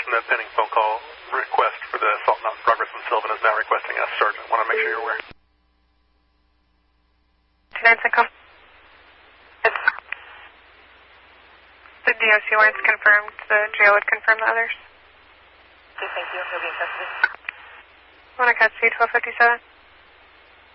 person that pending phone call request for the assault not in progress from Sylvan is now requesting us, Sergeant. Want to make sure you're aware. 29 come. The DOC warrants confirmed. The jail would confirm the others. Okay, thank you. He'll be in custody. Want to custody 1257?